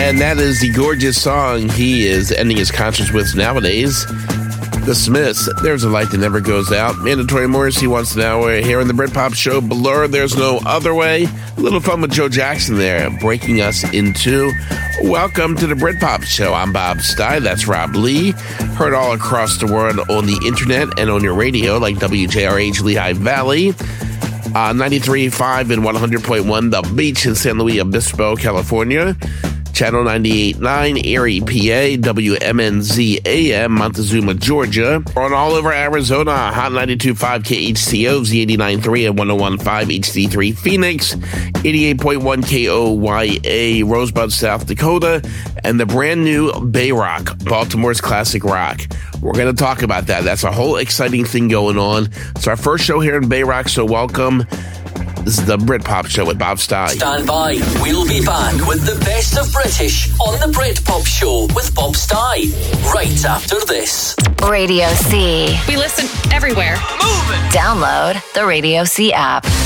And that is the gorgeous song he is ending his concerts with nowadays. The Smiths, There's a Light That Never Goes Out. Mandatory Morrissey Once an Hour here in the Britpop Show. Blur, There's No Other Way. A little fun with Joe Jackson there, breaking us into. Welcome to the Britpop Show. I'm Bob Stein. That's Rob Lee. Heard all across the world on the internet and on your radio, like WJRH Lehigh Valley. 93.5 and 100.1 The Beach in San Luis Obispo, California. Channel 98.9, Erie, PA, WMNZ AM, Montezuma, Georgia. We're on all over Arizona, Hot 92.5 KHCO, Z89.3 and 101.5 HD3 Phoenix, 88.1 KOYA, Rosebud, South Dakota, and the brand new Bayrock, Baltimore's classic rock. We're going to talk about that. That's a whole exciting thing going on. It's our first show here in Bayrock, so welcome. This is the Britpop Show with Bob Stein. Stand by. We'll be back with the best of British on the Britpop Show with Bob Stein right after this. Radio C. We listen everywhere. Move it. Download the Radio C app.